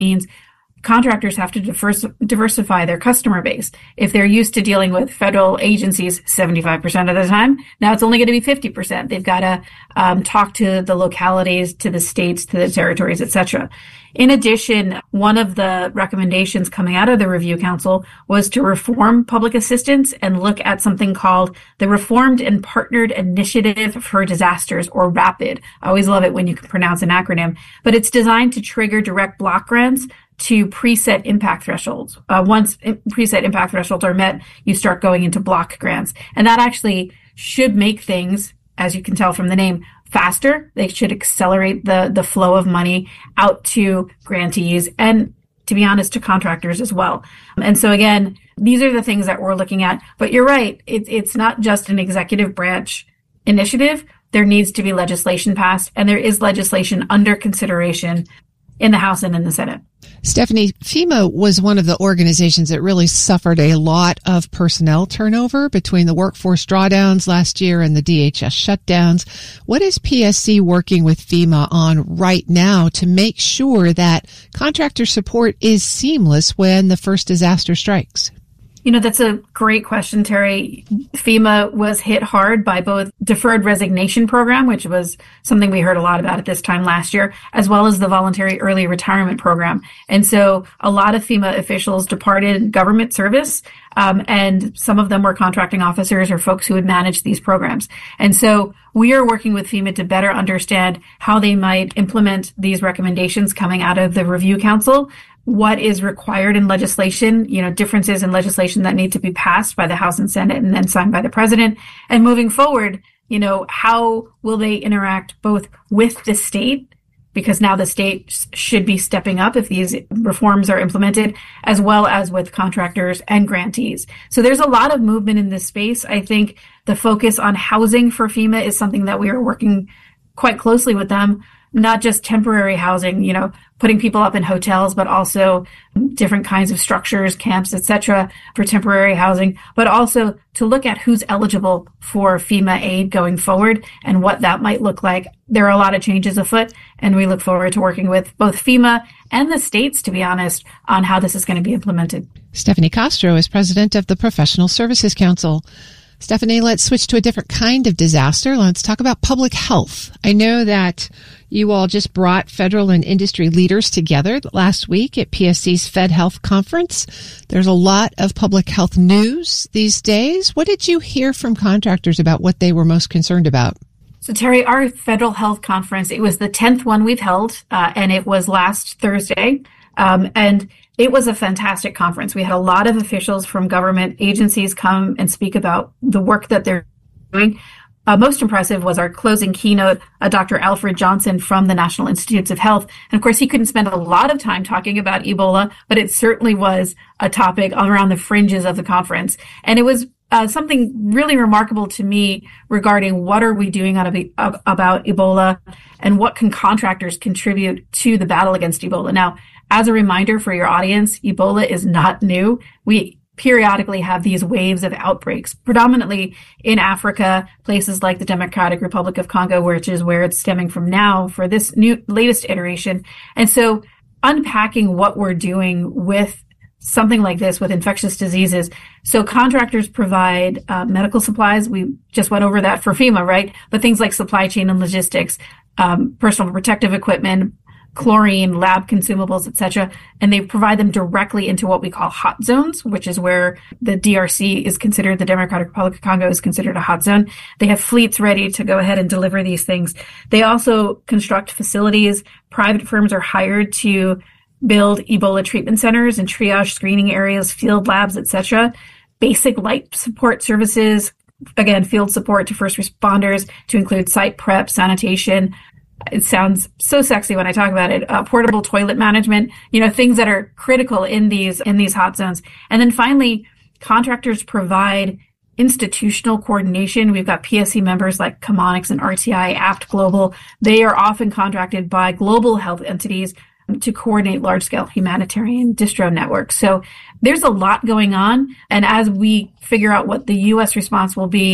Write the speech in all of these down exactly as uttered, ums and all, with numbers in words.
means contractors have to diverse, diversify their customer base. If they're used to dealing with federal agencies seventy-five percent of the time, now it's only going to be fifty percent. They've got to um, talk to the localities, to the states, to the territories, et cetera. In addition, one of the recommendations coming out of the Review Council was to reform public assistance and look at something called the Reformed and Partnered Initiative for Disasters, or RAPID. I always love it when you can pronounce an acronym, but it's designed to trigger direct block grants to preset impact thresholds. Uh, once preset impact thresholds are met, you start going into block grants. And that actually should make things, as you can tell from the name, faster. They should accelerate the, the flow of money out to grantees and, to be honest, to contractors as well. And so again, these are the things that we're looking at. But you're right, it, it's not just an executive branch initiative. There needs to be legislation passed, and there is legislation under consideration in the House and in the Senate. Stephanie, FEMA was one of the organizations that really suffered a lot of personnel turnover between the workforce drawdowns last year and the D H S shutdowns. What is P S C working with FEMA on right now to make sure that contractor support is seamless when the first disaster strikes? You know, that's a great question, Terry. FEMA was hit hard by both deferred resignation program, which was something we heard a lot about at this time last year, as well as the voluntary early retirement program. And so a lot of FEMA officials departed government service, um, and some of them were contracting officers or folks who would manage these programs. And so we are working with FEMA to better understand how they might implement these recommendations coming out of the Review Council, what is required in legislation, you know, differences in legislation that need to be passed by the House and Senate and then signed by the president. And moving forward, you know, how will they interact both with the state, because now the state should be stepping up if these reforms are implemented, as well as with contractors and grantees. So there's a lot of movement in this space. I think the focus on housing for FEMA is something that we are working quite closely with them, not just temporary housing, you know, putting people up in hotels, but also different kinds of structures, camps, et cetera, for temporary housing, but also to look at who's eligible for FEMA aid going forward and what that might look like. There are a lot of changes afoot, and we look forward to working with both FEMA and the states, to be honest, on how this is going to be implemented. Stephanie Castro is president of the Professional Services Council. Stephanie, let's switch to a different kind of disaster. Let's talk about public health. I know that you all just brought federal and industry leaders together last week at P S C's Fed Health Conference. There's a lot of public health news these days. What did you hear from contractors about what they were most concerned about? So, Terry, our Federal Health Conference, it was the tenth one we've held, uh, and it was last Thursday. Um, and it was a fantastic conference. We had a lot of officials from government agencies come and speak about the work that they're doing. Uh, most impressive was our closing keynote, uh, Doctor Alfred Johnson from the National Institutes of Health. And of course, he couldn't spend a lot of time talking about Ebola, but it certainly was a topic around the fringes of the conference. And it was uh, something really remarkable to me regarding what are we doing on a, uh, about Ebola and what can contractors contribute to the battle against Ebola. Now, as a reminder for your audience, Ebola is not new. We periodically have these waves of outbreaks, predominantly in Africa, places like the Democratic Republic of Congo, which is where it's stemming from now for this new latest iteration. And so unpacking what we're doing with something like this with infectious diseases. So contractors provide uh, medical supplies. We just went over that for FEMA, right? But things like supply chain and logistics, um, personal protective equipment, chlorine, lab consumables, et cetera, and they provide them directly into what we call hot zones, which is where the D R C is considered, the Democratic Republic of Congo is considered a hot zone. They have fleets ready to go ahead and deliver these things. They also construct facilities. Private firms are hired to build Ebola treatment centers and triage screening areas, field labs, et cetera. Basic life support services, again, field support to first responders to include site prep, sanitation. It sounds so sexy when I talk about it. Uh, portable toilet management, you know, things that are critical in these in these hot zones. And then finally, contractors provide institutional coordination. We've got P S C members like Chemonics and R T I, Apt Global. They are often contracted by global health entities to coordinate large-scale humanitarian distro networks. So there's a lot going on. And as we figure out what the U S response will be,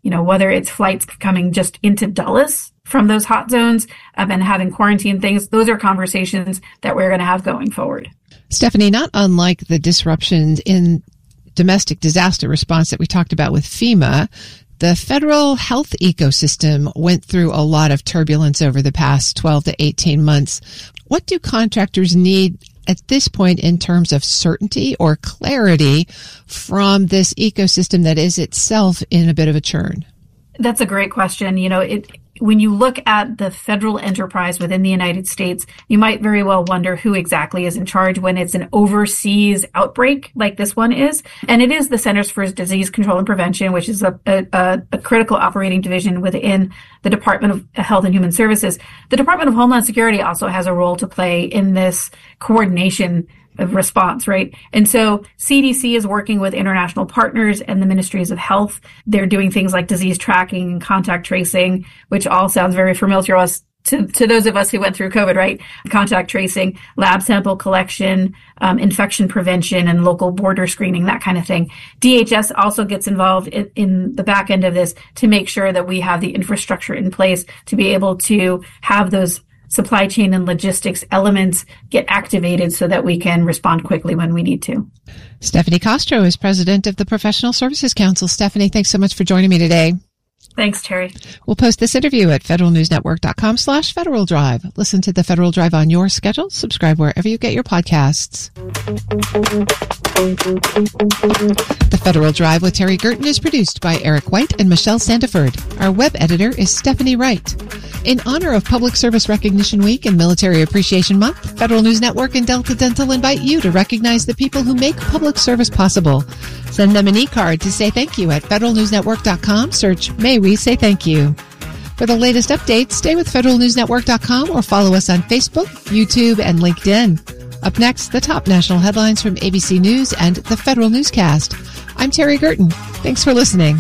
you know, whether it's flights coming just into Dulles from those hot zones um, and having quarantine things, those are conversations that we're going to have going forward. Stephanie, not unlike the disruptions in domestic disaster response that we talked about with FEMA, the federal health ecosystem went through a lot of turbulence over the past twelve to eighteen months. What do contractors need at this point in terms of certainty or clarity from this ecosystem that is itself in a bit of a churn? That's a great question. You know, it, when you look at the federal enterprise within the United States, you might very well wonder who exactly is in charge when it's an overseas outbreak like this one is. And it is the Centers for Disease Control and Prevention, which is a, a, a critical operating division within the Department of Health and Human Services. The Department of Homeland Security also has a role to play in this coordination of response, right? And so C D C is working with international partners and the ministries of health. They're doing things like disease tracking and contact tracing, which all sounds very familiar to us, to, to those of us who went through COVID, right? Contact tracing, lab sample collection, um, infection prevention, and local border screening, that kind of thing. D H S also gets involved in, in the back end of this to make sure that we have the infrastructure in place to be able to have those supply chain and logistics elements get activated so that we can respond quickly when we need to. Stephanie Castro is president of the Professional Services Council. Stephanie, thanks so much for joining me today. Thanks, Terry. We'll post this interview at federalnewsnetwork.com slash Federal Drive. Listen to the Federal Drive on your schedule. Subscribe wherever you get your podcasts. The Federal Drive with Terry Gerton is produced by Eric White and Michelle Sandiford. Our web editor is Stephanie Wright. In honor of Public Service Recognition Week and Military Appreciation Month, Federal News Network and Delta Dental invite you to recognize the people who make public service possible. Send them an e-card to say thank you at federal news network dot com. Search May We Say Thank You. For the latest updates, stay with federal news network dot com or follow us on Facebook, YouTube, and LinkedIn. Up next, the top national headlines from A B C News and the Federal Newscast. I'm Terry Gerton. Thanks for listening.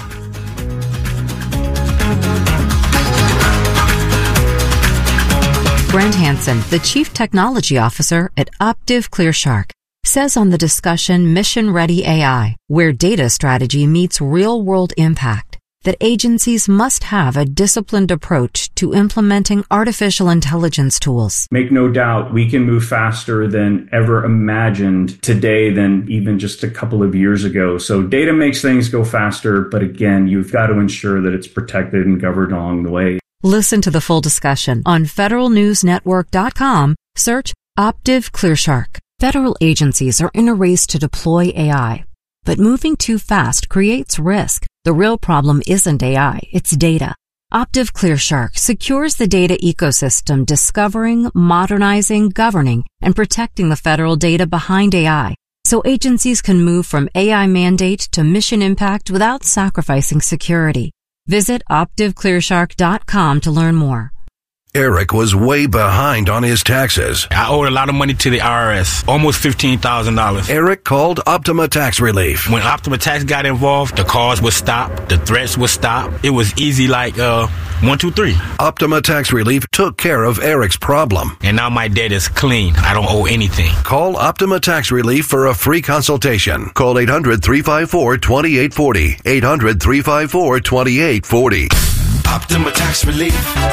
Brent Hansen, the Chief Technology Officer at Optiv ClearShark, says on the discussion Mission Ready A I, where data strategy meets real-world impact, that agencies must have a disciplined approach to implementing artificial intelligence tools. Make no doubt, we can move faster than ever imagined today than even just a couple of years ago. So data makes things go faster, but again, you've got to ensure that it's protected and governed along the way. Listen to the full discussion on federal news network dot com. Search Optiv ClearShark. Federal agencies are in a race to deploy A I, but moving too fast creates risk. The real problem isn't A I, it's data. Optiv ClearShark secures the data ecosystem, discovering, modernizing, governing, and protecting the federal data behind A I, so agencies can move from A I mandate to mission impact without sacrificing security. Visit optiv clearshark dot com to learn more. Eric was way behind on his taxes. I owed a lot of money to the I R S, almost fifteen thousand dollars. Eric called Optima Tax Relief. When Optima Tax got involved, the calls would stop, the threats would stop. It was easy like uh, one, two, three. Optima Tax Relief took care of Eric's problem. And now my debt is clean. I don't owe anything. Call Optima Tax Relief for a free consultation. Call eight hundred, three five four, two eight four zero. eight hundred, three five four, two eight four zero. Optima Tax Relief.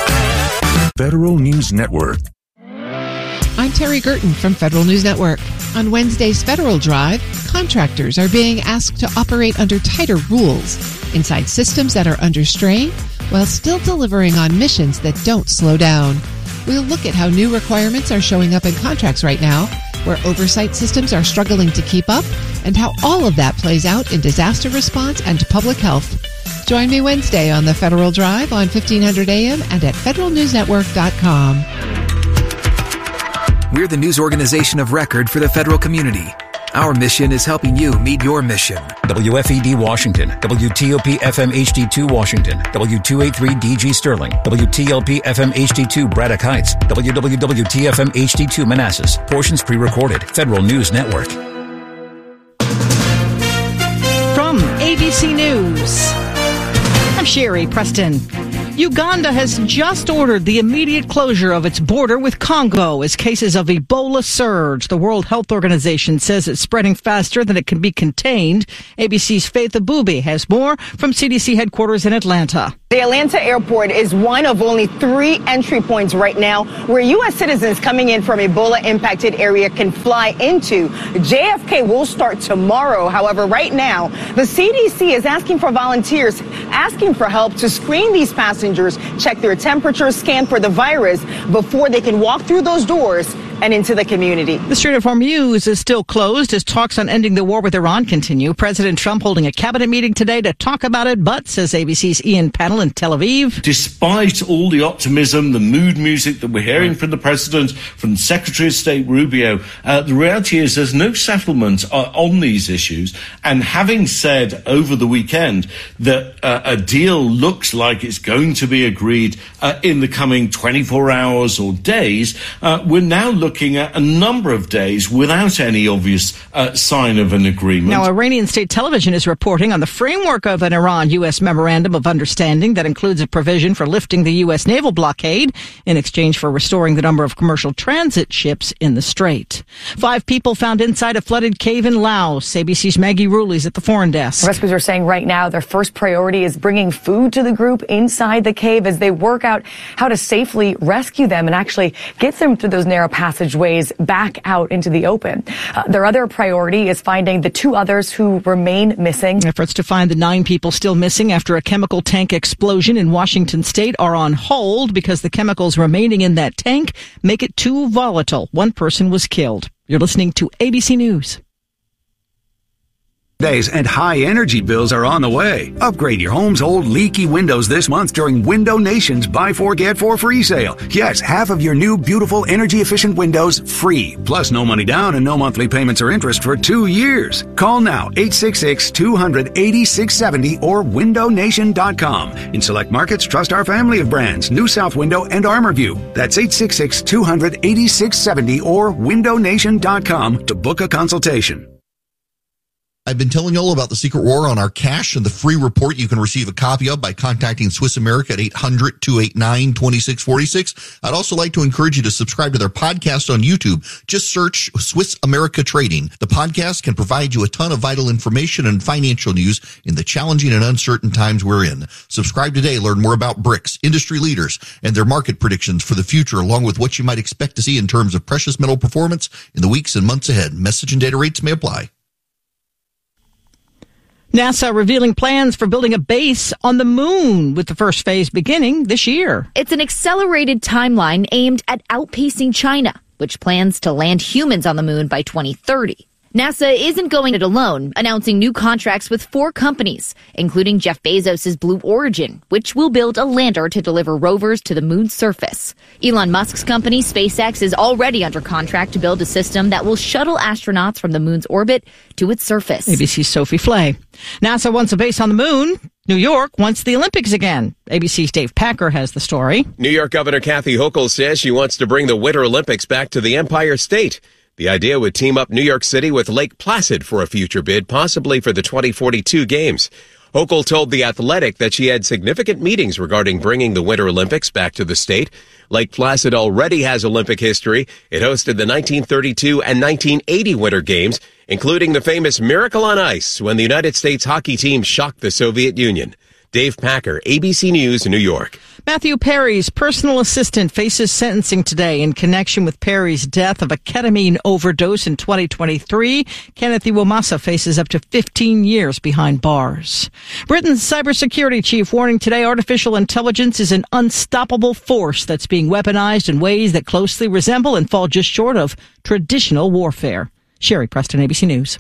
Federal News Network. I'm Terry Gerton from Federal News Network. On Wednesday's Federal Drive, contractors are being asked to operate under tighter rules inside systems that are under strain while still delivering on missions that don't slow down. We'll look at how new requirements are showing up in contracts right now, where oversight systems are struggling to keep up, and how all of that plays out in disaster response and public health. Join me Wednesday on the Federal Drive on fifteen hundred A M and at federal news network dot com. We're the news organization of record for the federal community. Our mission is helping you meet your mission. W F E D Washington, W T O P F M H D two Washington, W two eighty-three D G Sterling, W T L P F M H D two Braddock Heights, W W W T F M H D two Manassas. Portions pre-recorded. Federal News Network. From A B C News, I'm Sherry Preston. Uganda has just ordered the immediate closure of its border with Congo as cases of Ebola surge. The World Health Organization says it's spreading faster than it can be contained. A B C's Faith Abubi has more from C D C headquarters in Atlanta. The Atlanta airport is one of only three entry points right now where U S citizens coming in from Ebola-impacted area can fly into. J F K will start tomorrow. However, right now, the C D C is asking for volunteers, asking for help to screen these passengers, check their temperature, scan for the virus before they can walk through those doors and into the community. The Strait of Hormuz is still closed as talks on ending the war with Iran continue. President Trump holding a cabinet meeting today to talk about it, but, says A B C's Ian Pannell in Tel Aviv, despite all the optimism, the mood music that we're hearing from the president, from Secretary of State Rubio, uh, the reality is there's no settlement uh, on these issues. And having said over the weekend that uh, a deal looks like it's going to be agreed uh, in the coming twenty-four hours or days, uh, we're now looking at a number of days without any obvious uh, sign of an agreement. Now, Iranian state television is reporting on the framework of an Iran-U S memorandum of understanding that includes a provision for lifting the U S naval blockade in exchange for restoring the number of commercial transit ships in the strait. Five people found inside a flooded cave in Laos. A B C's Maggie Ruley's at the foreign desk. Rescuers are saying right now their first priority is bringing food to the group inside the cave as they work out how to safely rescue them and actually get them through those narrow passageways back out into the open. Uh, their other priority is finding the two others who remain missing. Efforts to find the nine people still missing after a chemical tank explosion in Washington state are on hold because the chemicals remaining in that tank make it too volatile. One person was killed. You're listening to A B C News. Days and high energy bills are on the way. Upgrade your home's old leaky windows this month during Window Nation's Buy Four Get Four free sale. Yes, half of your new beautiful energy efficient windows free. Plus no money down and no monthly payments or interest for two years. Call now eight six six, two hundred, eighty-six seventy or window nation dot com. In select markets, trust our family of brands, New South Window and ArmorView. That's eight six six, two hundred, eighty-six seventy or window nation dot com to book a consultation. I've been telling you all about the Secret War on our cash and the free report you can receive a copy of by contacting Swiss America at eight hundred, two eight nine, two six four six. I'd also like to encourage you to subscribe to their podcast on YouTube. Just search Swiss America Trading. The podcast can provide you a ton of vital information and financial news in the challenging and uncertain times we're in. Subscribe today. Learn more about B R I C S, industry leaders, and their market predictions for the future, along with what you might expect to see in terms of precious metal performance in the weeks and months ahead. Message and data rates may apply. NASA revealing plans for building a base on the moon, with the first phase beginning this year. It's an accelerated timeline aimed at outpacing China, which plans to land humans on the moon by twenty thirty. NASA isn't going it alone, announcing new contracts with four companies, including Jeff Bezos' Blue Origin, which will build a lander to deliver rovers to the moon's surface. Elon Musk's company, SpaceX, is already under contract to build a system that will shuttle astronauts from the moon's orbit to its surface. A B C's Sophie Flay. NASA wants a base on the moon. New York wants the Olympics again. A B C's Dave Packer has the story. New York Governor Kathy Hochul says she wants to bring the Winter Olympics back to the Empire State. The idea would team up New York City with Lake Placid for a future bid, possibly for the twenty forty-two games. Hochul told The Athletic that she had significant meetings regarding bringing the Winter Olympics back to the state. Lake Placid already has Olympic history. It hosted the nineteen thirty-two and nineteen eighty Winter Games, including the famous Miracle on Ice when the United States hockey team shocked the Soviet Union. Dave Packer, A B C News, New York. Matthew Perry's personal assistant faces sentencing today in connection with Perry's death of a ketamine overdose in twenty twenty-three. Kenneth Iwamasa faces up to fifteen years behind bars. Britain's cybersecurity chief warning today artificial intelligence is an unstoppable force that's being weaponized in ways that closely resemble and fall just short of traditional warfare. Sherry Preston, A B C News.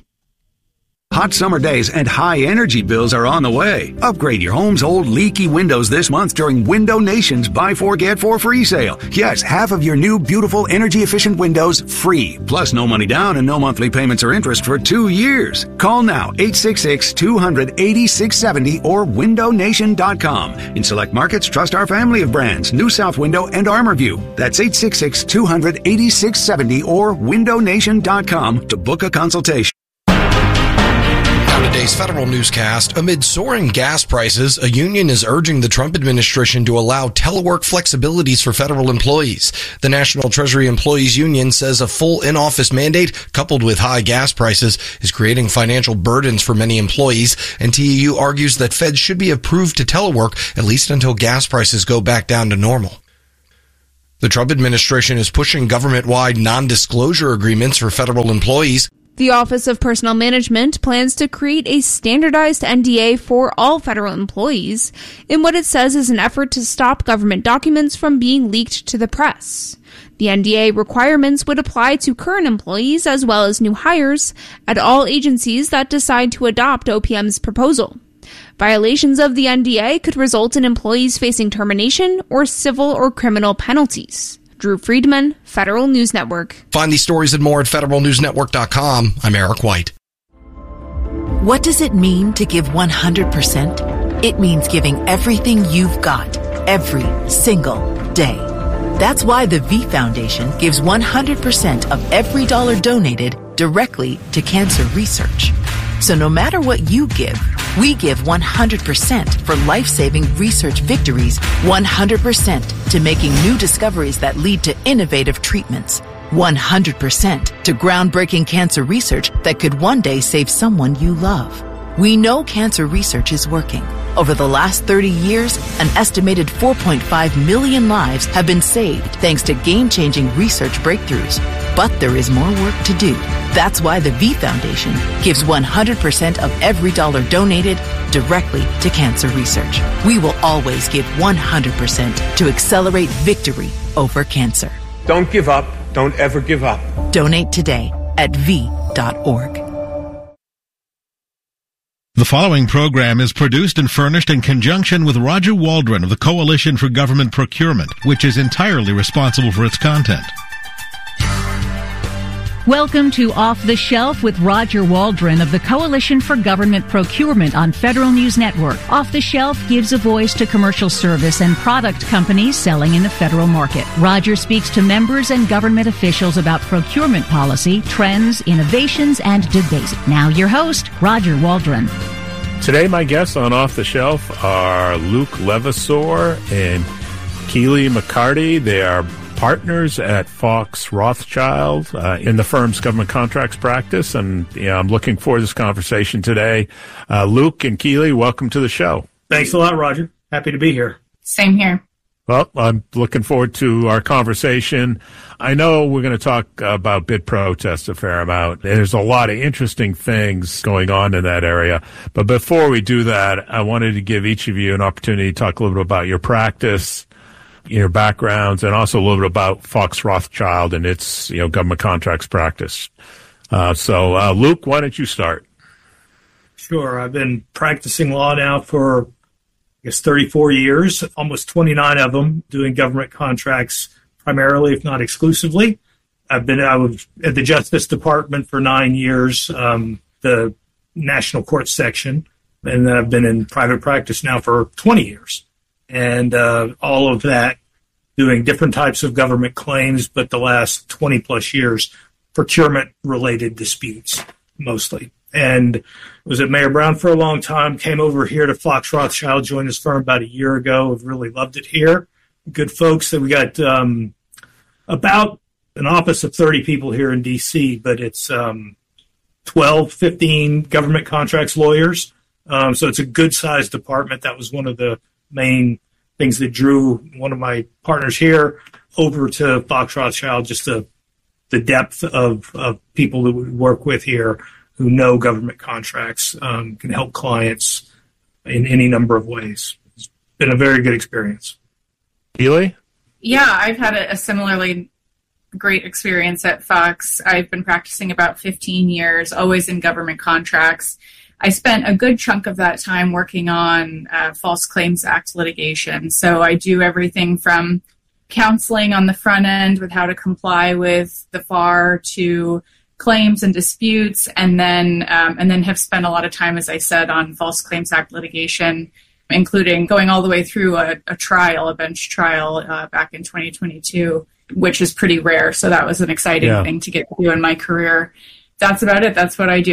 Hot summer days and high energy bills are on the way. Upgrade your home's old leaky windows this month during Window Nation's Buy Four Get Four free sale. Yes, half of your new beautiful energy efficient windows free. Plus no money down and no monthly payments or interest for two years. Call now eight six six, two hundred, eighty-six seventy or window nation dot com. In select markets, trust our family of brands, New South Window and ArmorView. That's eight six six, two hundred, eighty-six seventy or window nation dot com to book a consultation. today's Federal Newscast. Amid soaring gas prices, a union is urging the Trump administration to allow telework flexibilities for federal employees. The National Treasury Employees Union says a full in-office mandate, coupled with high gas prices, is creating financial burdens for many employees, and T E U argues that feds should be approved to telework at least until gas prices go back down to normal. The Trump administration is pushing government-wide non-disclosure agreements for federal employees. The Office of Personnel Management plans to create a standardized N D A for all federal employees in what it says is an effort to stop government documents from being leaked to the press. The N D A requirements would apply to current employees as well as new hires at all agencies that decide to adopt O P M's proposal. Violations of the N D A could result in employees facing termination or civil or criminal penalties. Drew Friedman, Federal News Network. Find these stories and more at federal news network dot com. I'm Eric White. What does it mean to give one hundred percent? It means giving everything you've got, every single day. That's why the V Foundation gives one hundred percent of every dollar donated directly to cancer research. So no matter what you give, we give one hundred percent for life-saving research victories, one hundred percent to making new discoveries that lead to innovative treatments, one hundred percent to groundbreaking cancer research that could one day save someone you love. We know cancer research is working. Over the last thirty years, an estimated four point five million lives have been saved thanks to game-changing research breakthroughs. But there is more work to do. That's why the V Foundation gives one hundred percent of every dollar donated directly to cancer research. We will always give one hundred percent to accelerate victory over cancer. Don't give up. Don't ever give up. Donate today at v dot org. The following program is produced and furnished in conjunction with Roger Waldron of the Coalition for Government Procurement, which is entirely responsible for its content. Welcome to Off the Shelf with Roger Waldron of the Coalition for Government Procurement on Federal News Network. Off the Shelf gives a voice to commercial service and product companies selling in the federal market. Roger speaks to members and government officials about procurement policy, trends, innovations, and debates. Now your host, Roger Waldron. Today my guests on Off the Shelf are Luke Levasseur and Keely McCarty. They are partners at Fox Rothschild uh, in the firm's government contracts practice, and you know, I'm looking forward to this conversation today. Uh, Luke and Keely, welcome to the show. Thanks a lot, Roger. Happy to be here. Same here. Well, I'm looking forward to our conversation. I know we're going to talk about bid protests a fair amount. There's a lot of interesting things going on in that area. But before we do that, I wanted to give each of you an opportunity to talk a little bit about your practice, your backgrounds, and also a little bit about Fox Rothschild and its, you know, government contracts practice. Uh, so, uh, Luke, why don't you start? Sure. I've been practicing law now for, I guess, thirty-four years, almost twenty-nine of them doing government contracts primarily, if not exclusively. I've been I was at the Justice Department for nine years, um, the National Court Section, and I've been in private practice now for twenty years. And uh, all of that doing different types of government claims, but the last twenty plus years, procurement-related disputes mostly. And was at Mayor Brown for a long time, came over here to Fox Rothschild, joined his firm about a year ago. I've really loved it here. Good folks. That we got um, about an office of thirty people here in D C, but it's um, twelve, fifteen government contracts lawyers. Um, so it's a good-sized department. That was one of the main things that drew one of my partners here over to Fox Rothschild, just the the depth of, of people that we work with here who know government contracts, um, can help clients in any number of ways. It's been a very good experience. Keely? Yeah, I've had a, a similarly great experience at Fox. I've been practicing about fifteen years, always in government contracts. I spent a good chunk of that time working on uh, False Claims Act litigation. So I do everything from counseling on the front end with how to comply with the F A R to claims and disputes, and then um, and then have spent a lot of time, as I said, on False Claims Act litigation, including going all the way through a, a trial, a bench trial uh, back in twenty twenty-two, which is pretty rare. So that was an exciting yeah. thing to get to do in my career. That's about it. That's what I do.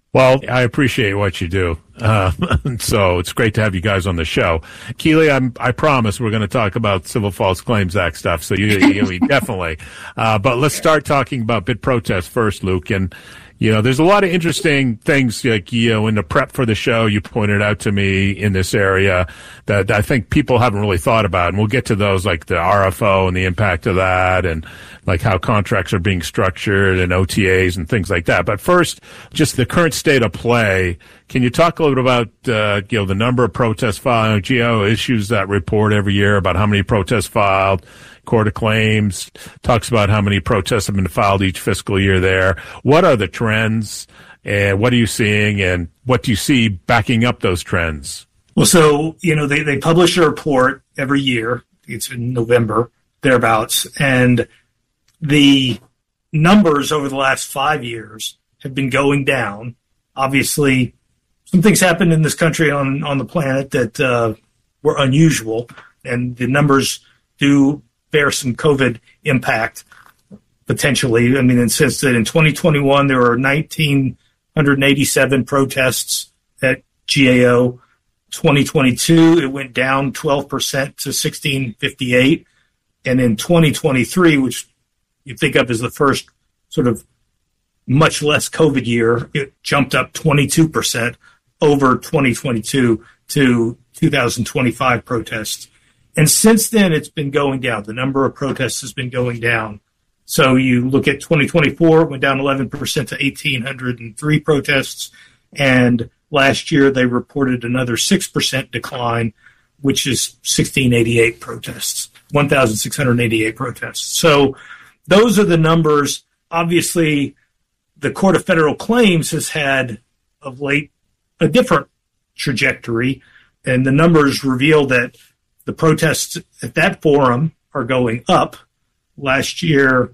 Well, I appreciate what you do. Uh, so it's great to have you guys on the show. Keely, I'm, I promise we're going to talk about Civil False Claims Act stuff. So you, you definitely. Uh, but let's start talking about bid protests first, Luke. And, you know, there's a lot of interesting things, like, you know, in the prep for the show, you pointed out to me in this area that I think people haven't really thought about. And we'll get to those, like the R F O and the impact of that, and like how contracts are being structured and O T As and things like that. But first, just the current state of play. Can you talk a little bit about, uh, you know, the number of protests filed? G A O issues that report every year about how many protests filed. Court of Claims talks about how many protests have been filed each fiscal year there. What are the trends, and what are you seeing, and what do you see backing up those trends? Well, so, you know, they, they publish a report every year. It's in November, thereabouts. And the numbers over the last five years have been going down. Obviously, some things happened in this country on, on the planet that uh, were unusual, and the numbers do bear some COVID impact, potentially. I mean, it says that in twenty twenty-one, there were one thousand nine hundred eighty-seven protests at G A O. twenty twenty-two, it went down twelve percent to one thousand six hundred fifty-eight. And in twenty twenty-three, which you think of as the first sort of much less COVID year, it jumped up twenty-two percent over twenty twenty-two to two thousand twenty-five protests. And since then, it's been going down. The number of protests has been going down. So you look at twenty twenty-four, it went down eleven percent to one thousand eight hundred three protests. And last year, they reported another six percent decline, which is one thousand six hundred eighty-eight protests, one thousand six hundred eighty-eight protests. So those are the numbers. Obviously, the Court of Federal Claims has had, of late, a different trajectory. And the numbers reveal that the protests at that forum are going up. Last year,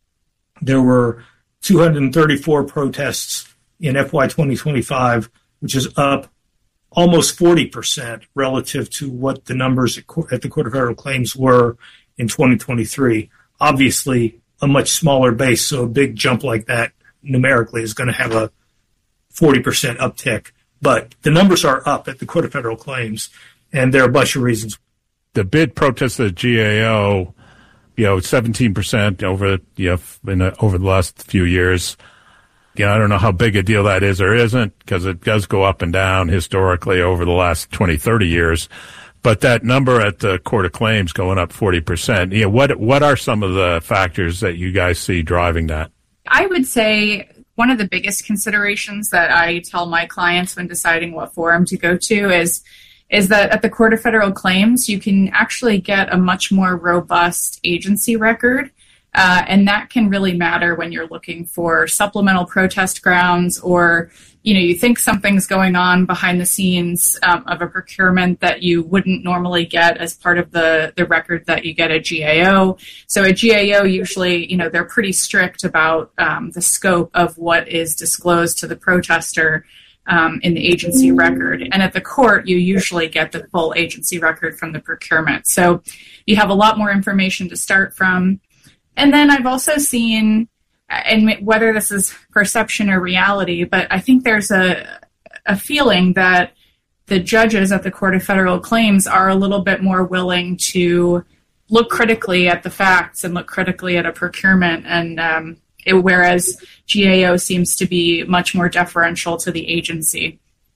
there were two hundred thirty-four protests in F Y twenty twenty-five, which is up almost forty percent relative to what the numbers at, at the Court of Federal Claims were in twenty twenty-three. Obviously, a much smaller base, so a big jump like that numerically is going to have a forty percent uptick. But the numbers are up at the Court of Federal Claims, and there are a bunch of reasons. The bid protests at G A O, you know, seventeen percent over, you know, in a, over the last few years. You know, I don't know how big a deal that is or isn't, because it does go up and down historically over the last twenty, thirty years. But that number at the Court of Claims going up forty percent, you know, what, what are some of the factors that you guys see driving that? I would say one of the biggest considerations that I tell my clients when deciding what forum to go to is is that at the Court of Federal Claims, you can actually get a much more robust agency record. Uh, and that can really matter when you're looking for supplemental protest grounds, or, you know, you think something's going on behind the scenes um, of a procurement that you wouldn't normally get as part of the, the record that you get at G A O. So at G A O, usually, you know, they're pretty strict about um, the scope of what is disclosed to the protester Um, in the agency record. And at the court, you usually get the full agency record from the procurement. So you have a lot more information to start from. And then I've also seen, and whether this is perception or reality, but I think there's a, a feeling that the judges at the Court of Federal Claims are a little bit more willing to look critically at the facts and look critically at a procurement, and um, It, whereas G A O seems to be much more deferential to the agency.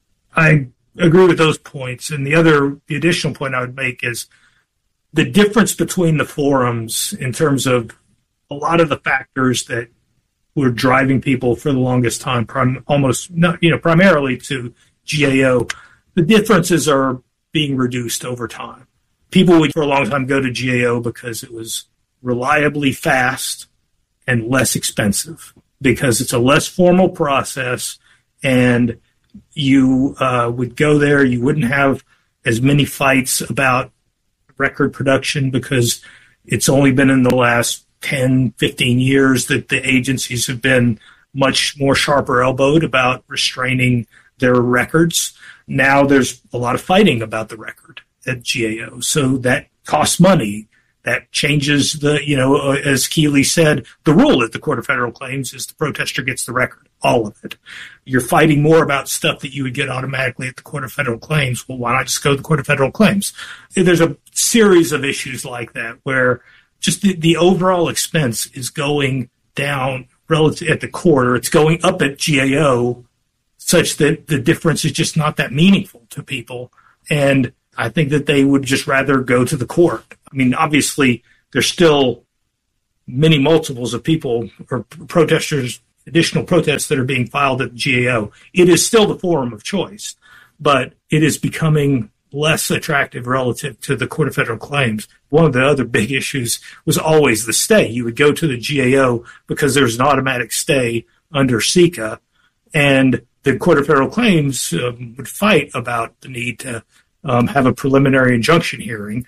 I agree with those points. And the other, the additional point I would make is the difference between the forums in terms of a lot of the factors that were driving people for the longest time, prim, almost not, you know, primarily to G A O. The differences are being reduced over time. People would for a long time go to G A O because it was reliably fast and less expensive, because it's a less formal process, and you uh, would go there. You wouldn't have as many fights about record production because it's only been in the last ten, fifteen years that the agencies have been much more sharper elbowed about restraining their records. Now there's a lot of fighting about the record at G A O, so that costs money. That changes the, you know, uh, as Keeley said, the rule at the Court of Federal Claims is the protester gets the record, all of it. You're fighting more about stuff that you would get automatically at the Court of Federal Claims. Well, why not just go to the Court of Federal Claims? There's a series of issues like that where just the, the overall expense is going down relative at the court, or it's going up at G A O, such that the difference is just not that meaningful to people. And I think that they would just rather go to the court. I mean, obviously, there's still many multiples of people or protesters, additional protests that are being filed at the G A O. It is still the forum of choice, but it is becoming less attractive relative to the Court of Federal Claims. One of the other big issues was always the stay. You would go to the G A O because there's an automatic stay under C I C A, and the Court of Federal Claims um, would fight about the need to um, have a preliminary injunction hearing.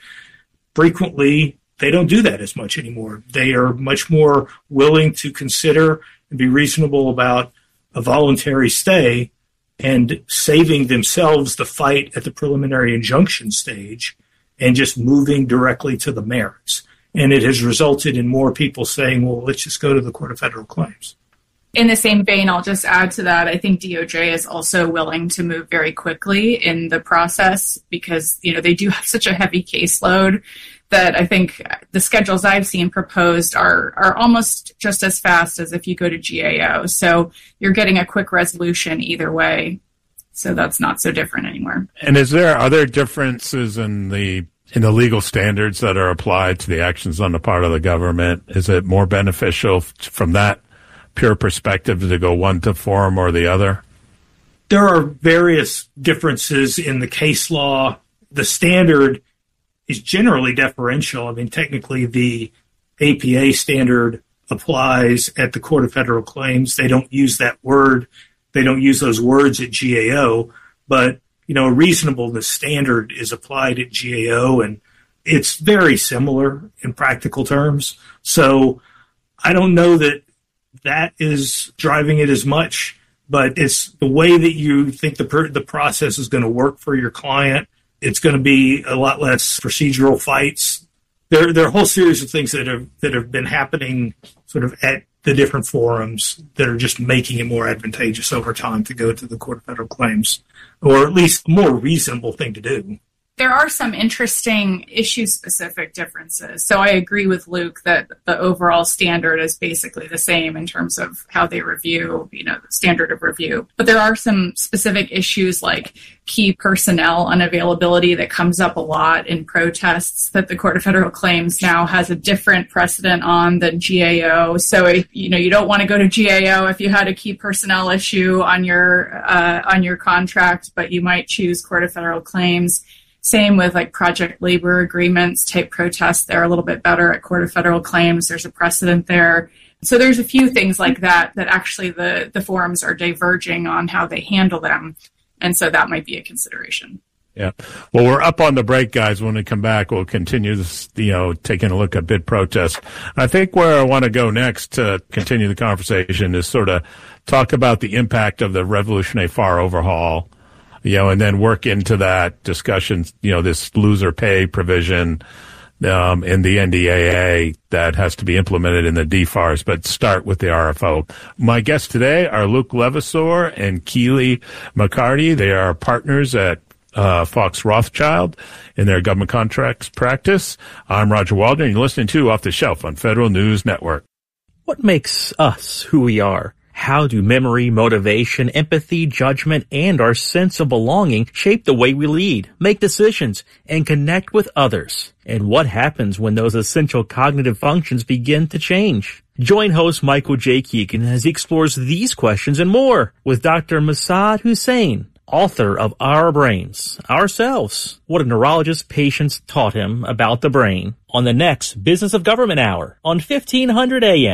Frequently, they don't do that as much anymore. They are much more willing to consider and be reasonable about a voluntary stay and saving themselves the fight at the preliminary injunction stage and just moving directly to the merits. And it has resulted in more people saying, well, let's just go to the Court of Federal Claims. In the same vein, I'll just add to that, I think D O J is also willing to move very quickly in the process because, you know, they do have such a heavy caseload that I think the schedules I've seen proposed are are almost just as fast as if you go to G A O. So you're getting a quick resolution either way. So that's not so different anymore. And is there are there differences in the in the legal standards that are applied to the actions on the part of the government? Is it more beneficial from that pure perspective to go one to forum or the other? There are various differences in the case law. The standard is generally deferential. I mean, technically the A P A standard applies at the Court of Federal Claims. They don't use that word. They don't use those words at G A O, but, you know, a reasonableness standard is applied at G A O, and it's very similar in practical terms. So I don't know that that is driving it as much, but it's the way that you think the per- the process is going to work for your client. It's going to be a lot less procedural fights. There, there are a whole series of things that have that have been happening sort of at the different forums that are just making it more advantageous over time to go to the Court of Federal Claims, or at least a more reasonable thing to do. There are some interesting issue-specific differences. So I agree with Luke that the overall standard is basically the same in terms of how they review, you know, the standard of review. But there are some specific issues like key personnel unavailability that comes up a lot in protests that the Court of Federal Claims now has a different precedent on than G A O. So, if, you know, you don't want to go to G A O if you had a key personnel issue on your uh, on your contract, but you might choose Court of Federal Claims. Same with like project labor agreements type protests. They're a little bit better at Court of Federal Claims. There's a precedent there. So there's a few things like that that actually the, the forums are diverging on how they handle them. And so that might be a consideration. Yeah. Well, we're up on the break, guys. When we come back, we'll continue this, you know, taking a look at bid protest. I think where I want to go next to continue the conversation is sort of talk about the impact of the Revolutionary Far Overhaul, you know, and then work into that discussion, you know, this loser pay provision um, in the N D A A that has to be implemented in the D FARS, but start with the R F O. My guests today are Luke Levasseur and Keeley McCarty. They are partners at uh, Fox Rothschild in their government contracts practice. I'm Roger Waldron. You're listening to Off the Shelf on Federal News Network. What makes us who we are? How do memory, motivation, empathy, judgment, and our sense of belonging shape the way we lead, make decisions, and connect with others? And what happens when those essential cognitive functions begin to change? Join host Michael J. Keegan as he explores these questions and more with Doctor Massad Hussein, author of Our Brains, Ourselves, What a Neurologist's Patients Taught Him About the Brain, on the next Business of Government Hour on fifteen hundred A M.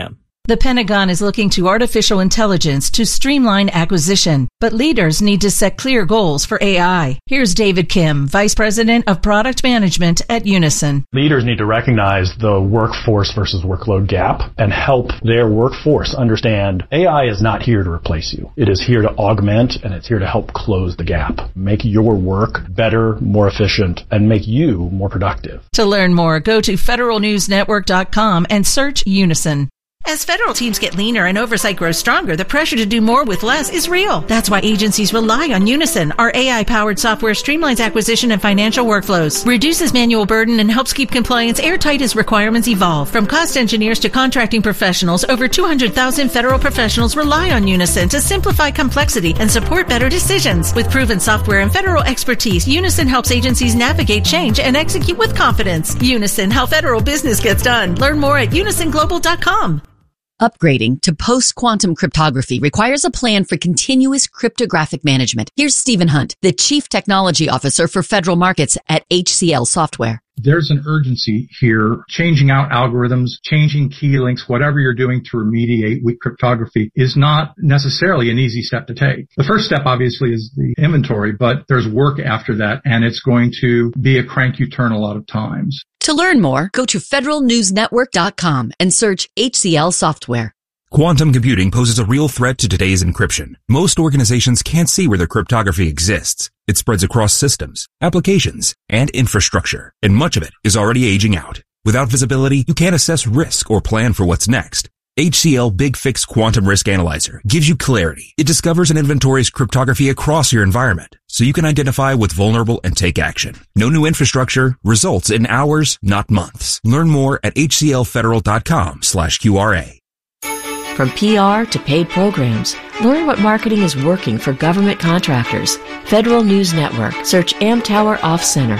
The Pentagon is looking to artificial intelligence to streamline acquisition, but leaders need to set clear goals for A I. Here's David Kim, Vice President of Product Management at Unison. Leaders need to recognize the workforce versus workload gap and help their workforce understand A I is not here to replace you. It is here to augment, and it's here to help close the gap, make your work better, more efficient, and make you more productive. To learn more, go to federal news network dot com and search Unison. As federal teams get leaner and oversight grows stronger, the pressure to do more with less is real. That's why agencies rely on Unison. Our A I-powered software streamlines acquisition and financial workflows, reduces manual burden, and helps keep compliance airtight as requirements evolve. From cost engineers to contracting professionals, over two hundred thousand federal professionals rely on Unison to simplify complexity and support better decisions. With proven software and federal expertise, Unison helps agencies navigate change and execute with confidence. Unison, how federal business gets done. Learn more at unison global dot com. Upgrading to post-quantum cryptography requires a plan for continuous cryptographic management. Here's Stephen Hunt, the Chief Technology Officer for Federal Markets at H C L Software. There's an urgency here, changing out algorithms, changing key links, whatever you're doing to remediate weak cryptography is not necessarily an easy step to take. The first step, obviously, is the inventory, but there's work after that, and it's going to be a crank you turn a lot of times. To learn more, go to federal news network dot com and search H C L Software. Quantum computing poses a real threat to today's encryption. Most organizations can't see where their cryptography exists. It spreads across systems, applications, and infrastructure, and much of it is already aging out. Without visibility, you can't assess risk or plan for what's next. H C L Big Fix Quantum Risk Analyzer gives you clarity. It discovers and inventories cryptography across your environment, so you can identify what's vulnerable and take action. No new infrastructure, results in hours, not months. Learn more at H C L federal dot com slash Q R A. From P R to paid programs, learn what marketing is working for government contractors. Federal News Network. Search Amtower Off Center.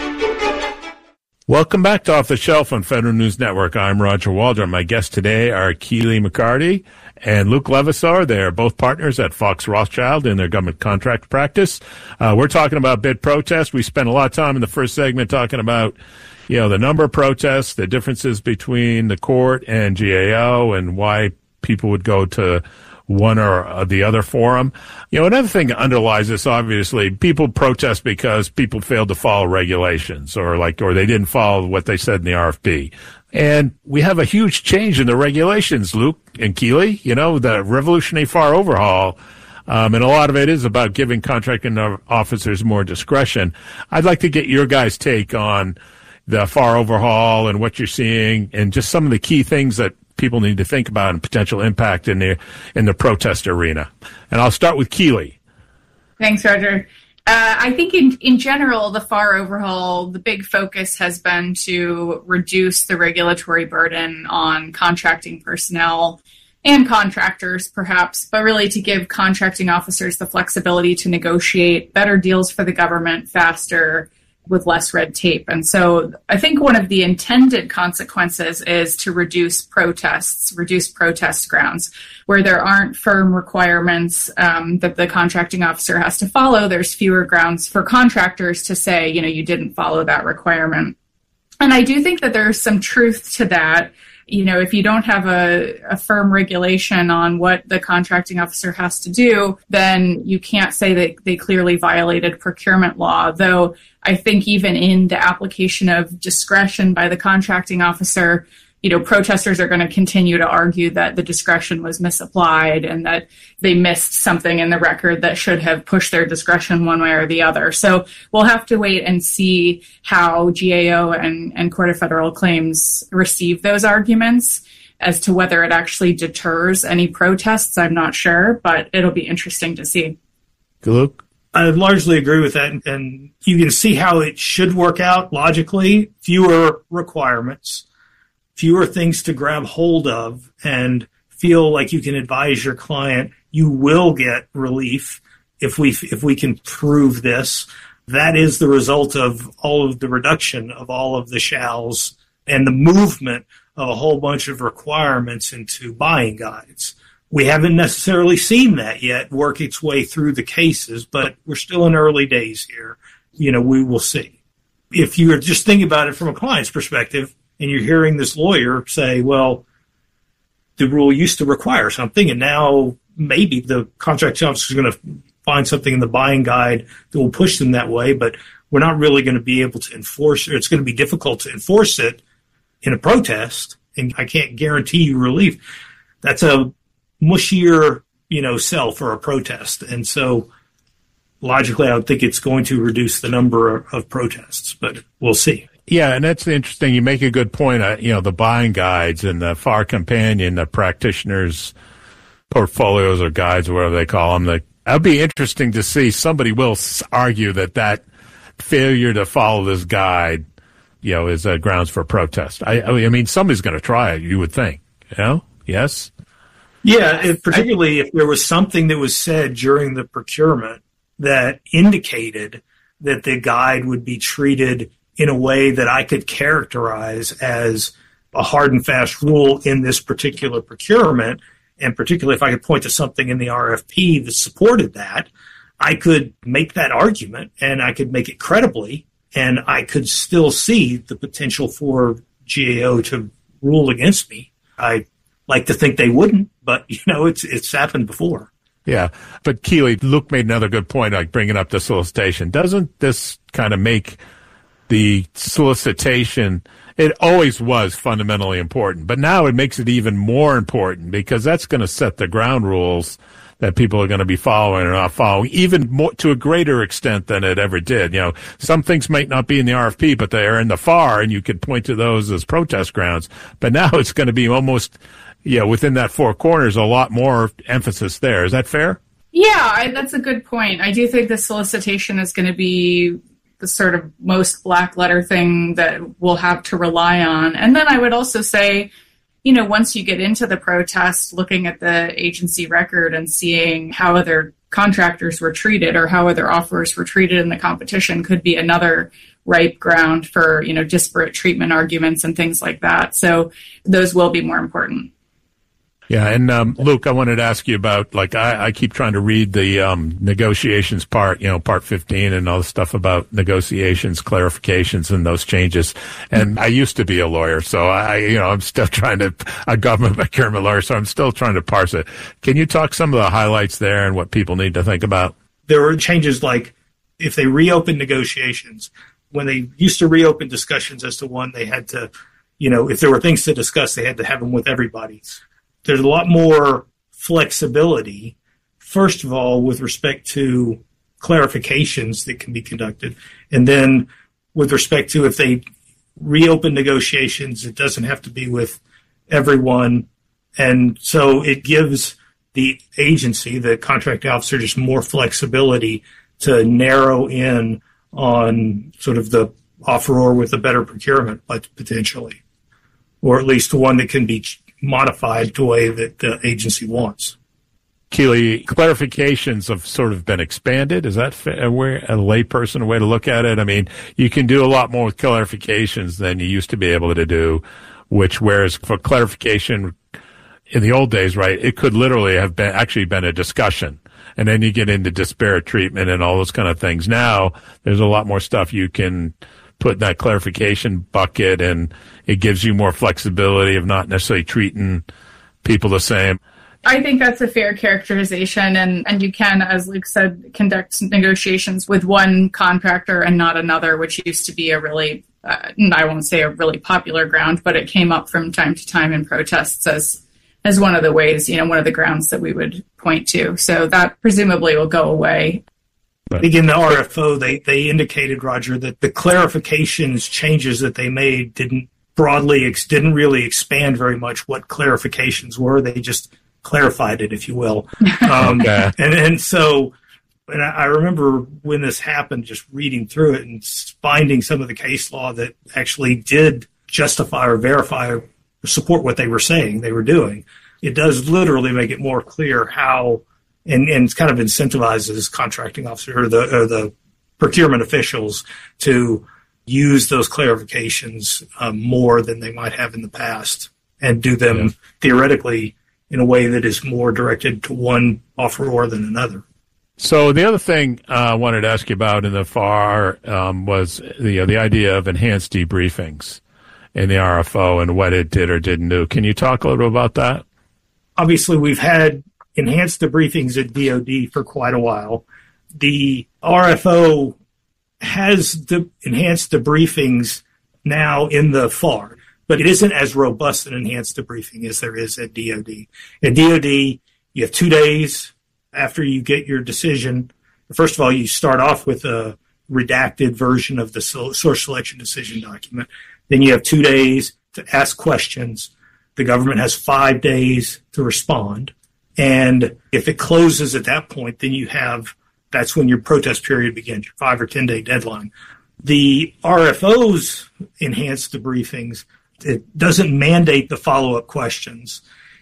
Welcome back to Off the Shelf on Federal News Network. I'm Roger Waldron. My guests today are Keely McCarty and Luke Levasseur. They are both partners at Fox Rothschild in their government contract practice. Uh, we're talking about bid protests. We spent a lot of time in the first segment talking about, you know, the number of protests, the differences between the court and G A O, and why people would go to one or the other forum. You know, another thing that underlies this, obviously, people protest because people failed to follow regulations, or like, or they didn't follow what they said in the R F P. And we have a huge change in the regulations, Luke and Keely, you know, the revolutionary FAR overhaul. Um, and a lot of it is about giving contracting officers more discretion. I'd like to get your guys' take on the FAR overhaul and what you're seeing, and just some of the key things that people need to think about and potential impact in the in the protest arena. And I'll start with Keely. Thanks, Roger. Uh, I think in, in general, the FAR overhaul, the big focus has been to reduce the regulatory burden on contracting personnel and contractors, perhaps, but really to give contracting officers the flexibility to negotiate better deals for the government faster, with less red tape. And so I think one of the intended consequences is to reduce protests, reduce protest grounds. Where there aren't firm requirements um, that the contracting officer has to follow, there's fewer grounds for contractors to say, you know, you didn't follow that requirement. And I do think that there's some truth to that. You know, if you don't have a, a firm regulation on what the contracting officer has to do, then you can't say that they clearly violated procurement law. Though I think even in the application of discretion by the contracting officer, you know, protesters are going to continue to argue that the discretion was misapplied and that they missed something in the record that should have pushed their discretion one way or the other. So we'll have to wait and see how G A O and, and Court of Federal Claims receive those arguments. As to whether it actually deters any protests, I'm not sure, but it'll be interesting to see. Luke? I largely agree with that, and you can see how it should work out logically. Fewer requirements, fewer things to grab hold of, and feel like you can advise your client. You will get relief if we if we can prove this. That is the result of all of the reduction of all of the shalls and the movement of a whole bunch of requirements into buying guides. We haven't necessarily seen that yet work its way through the cases, but we're still in early days here. You know, we will see. If you're just thinking about it from a client's perspective and you're hearing this lawyer say, well, the rule used to require something, and now maybe the contracting officer is going to find something in the buying guide that will push them that way, but we're not really going to be able to enforce it. It's going to be difficult to enforce it in a protest, and I can't guarantee you relief. That's a mushier, you know, sell for a protest. And so logically, I would think it's going to reduce the number of protests, but we'll see. Yeah, and that's interesting. You make a good point. Uh, you know, the buying guides and the F A R Companion, the practitioners' portfolios or guides, or whatever they call them. The, that'd be interesting to see. Somebody will argue that that failure to follow this guide, you know, is uh, grounds for protest. I, I mean, somebody's going to try it, you would think. You know? Yes? Yeah, it, particularly if there was something that was said during the procurement that indicated that the guide would be treated in a way that I could characterize as a hard and fast rule in this particular procurement, and particularly if I could point to something in the R F P that supported that, I could make that argument, and I could make it credibly, and I could still see the potential for G A O to rule against me. I like to think they wouldn't, but, you know, it's it's happened before. Yeah, but Keeley, Luke made another good point, like bringing up the solicitation. Doesn't this kind of make the solicitation, it always was fundamentally important, but now it makes it even more important because that's going to set the ground rules that people are going to be following or not following, even more to a greater extent than it ever did. You know, some things might not be in the R F P, but they are in the F A R, and you could point to those as protest grounds. But now it's going to be almost, you know, within that four corners, a lot more emphasis there. Is that fair? Yeah, I, that's a good point. I do think the solicitation is going to be the sort of most black letter thing that we'll have to rely on. And then I would also say, you know, once you get into the protest, looking at the agency record and seeing how other contractors were treated or how other offers were treated in the competition could be another ripe ground for, you know, disparate treatment arguments and things like that. So those will be more important. Yeah, and um, Luke, I wanted to ask you about, like, I, I keep trying to read the um, negotiations part, you know, part fifteen and all the stuff about negotiations, clarifications, and those changes. And I used to be a lawyer, so I, you know, I'm still trying to, a government procurement lawyer, so I'm still trying to parse it. Can you talk some of the highlights there and what people need to think about? There were changes like if they reopen negotiations, when they used to reopen discussions as to one, they had to, you know, if there were things to discuss, they had to have them with everybody. There's a lot more flexibility, first of all, with respect to clarifications that can be conducted. And then with respect to if they reopen negotiations, it doesn't have to be with everyone. And so it gives the agency, the contract officer, just more flexibility to narrow in on sort of the offeror with a better procurement, but potentially, or at least one that can be modified the way that the agency wants. Keeley, clarifications have sort of been expanded. Is that a, way, a layperson a way to look at it? I mean, you can do a lot more with clarifications than you used to be able to do, which whereas for clarification in the old days, right, it could literally have been actually been a discussion. And then you get into disparate treatment and all those kind of things. Now, there's a lot more stuff you can put in that clarification bucket, and it gives you more flexibility of not necessarily treating people the same. I think that's a fair characterization, and, and you can, as Luke said, conduct negotiations with one contractor and not another, which used to be a really, uh, I won't say a really popular ground, but it came up from time to time in protests as as one of the ways, you know, one of the grounds that we would point to. So that presumably will go away. I think in the R F O, they, they indicated, Roger, that the clarifications changes that they made didn't broadly, ex- didn't really expand very much what clarifications were. They just clarified it, if you will. Um, okay. And and so, and I, I remember when this happened, just reading through it and finding some of the case law that actually did justify or verify or support what they were saying they were doing. It does literally make it more clear how, and, and kind of incentivizes contracting officer or the, or the procurement officials to use those clarifications um, more than they might have in the past, and do them yeah. theoretically in a way that is more directed to one offeror than another. So the other thing uh, I wanted to ask you about in the F A R um, was the uh, the idea of enhanced debriefings in the R F O and what it did or didn't do. Can you talk a little about that? obviously we've had enhanced debriefings at D O D for quite a while. The R F O has the enhanced debriefings now in the F A R, but it isn't as robust an enhanced debriefing as there is at D O D. At D O D, you have two days after you get your decision. First of all, you start off with a redacted version of the source selection decision document. Then you have two days to ask questions. The government has five days to respond. And if it closes at that point, then you have, that's when your protest period begins, your five or ten day deadline. The R F O's enhanced debriefings, it doesn't mandate the follow-up questions.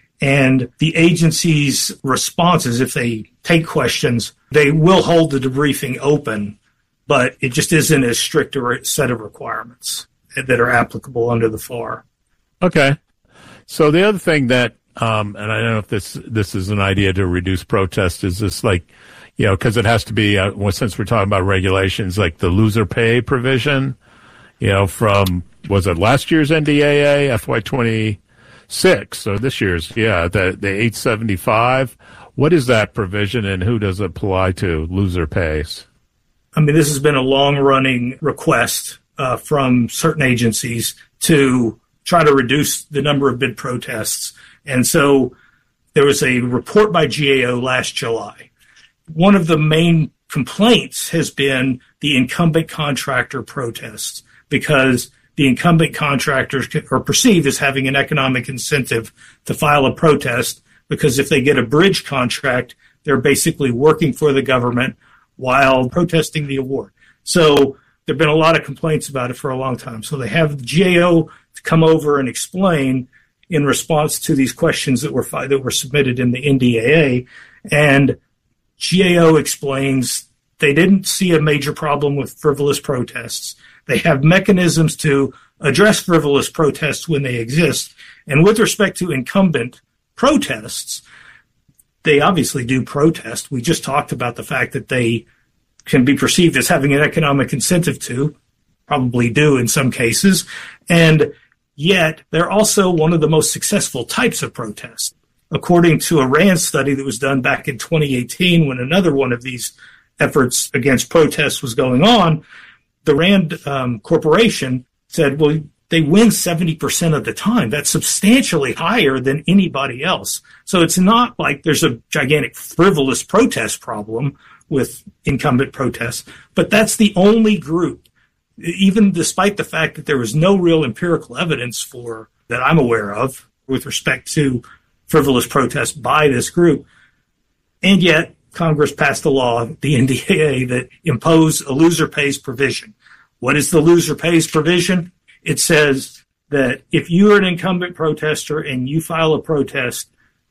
And the agency's responses, if they take questions, they will hold the debriefing open, but it just isn't as strict a set of requirements that are applicable under the F A R. Okay. So the other thing that, um, and I don't know if this this is an idea to reduce protest, is this like, you know, because it has to be, uh, well, since we're talking about regulations, like the loser pay provision, you know, from, was it last year's N D A A, F Y twenty-six, so this year's, yeah, the, the eight seventy-five. What is that provision and who does it apply to, loser pays? I mean, this has been a long-running request uh, from certain agencies to try to reduce the number of bid protests. And so there was a report by G A O last July. One of the main complaints has been the incumbent contractor protests, because the incumbent contractors are perceived as having an economic incentive to file a protest, because if they get a bridge contract, they're basically working for the government while protesting the award. So there have been a lot of complaints about it for a long time. So they have the G A O to come over and explain in response to these questions that were fi- that were submitted in the N D A A. And G A O explains they didn't see a major problem with frivolous protests. They have mechanisms to address frivolous protests when they exist. And with respect to incumbent protests, they obviously do protest. We just talked about the fact that they can be perceived as having an economic incentive to, probably do in some cases. And yet they're also one of the most successful types of protests. According to a RAND study that was done back in twenty eighteen, when another one of these efforts against protests was going on, the RAND um, Corporation said, well, they win seventy percent of the time. That's substantially higher than anybody else. So it's not like there's a gigantic frivolous protest problem with incumbent protests, but that's the only group, even despite the fact that there was no real empirical evidence for that I'm aware of with respect to frivolous protests by this group. And yet Congress passed a law, the N D A A, that imposed a loser pays provision. What is the loser pays provision? It says that if you are an incumbent protester and you file a protest,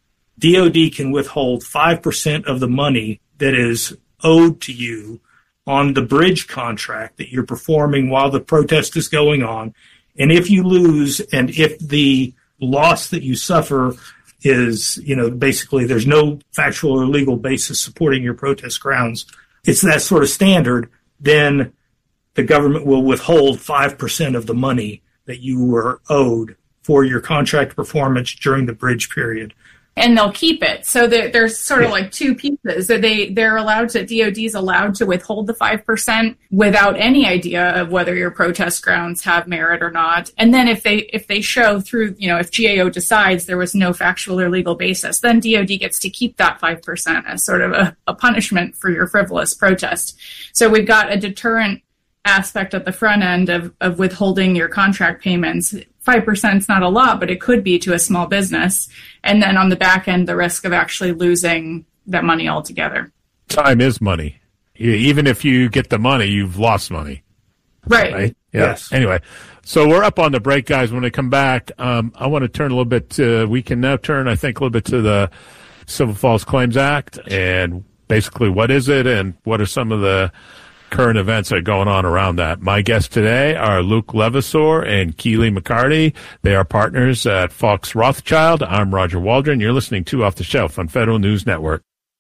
D O D can withhold five percent of the money that is owed to you on the bridge contract that you're performing while the protest is going on. And if you lose, and if the loss that you suffer is, you know, basically there's no factual or legal basis supporting your protest grounds, it's that sort of standard, then the government will withhold five percent of the money that you were owed for your contract performance during the bridge period. And they'll keep it. So there's sort of yeah. like two pieces. So they, they're allowed to, D O D is allowed to withhold the five percent without any idea of whether your protest grounds have merit or not. And then if they, if they show through, you know, if G A O decides there was no factual or legal basis, then D O D gets to keep that five percent as sort of a, a punishment for your frivolous protest. So we've got a deterrent aspect at the front end of, of withholding your contract payments. five percent is not a lot, but it could be to a small business. And then on the back end, the risk of actually losing that money altogether. Time is money. Even if you get the money, you've lost money. Right. Right? Yeah. Yes. Anyway, so we're up on the break, guys. When we come back, um, I want to turn a little bit to, we can now turn, I think, a little bit to the Civil False Claims Act and basically what is it and what are some of the current events that are going on around that. My guests today are Luke Levasseur and Keely McCarty. They are partners at Fox Rothschild. I'm Roger Waldron. You're listening to Off the Shelf on Federal News Network.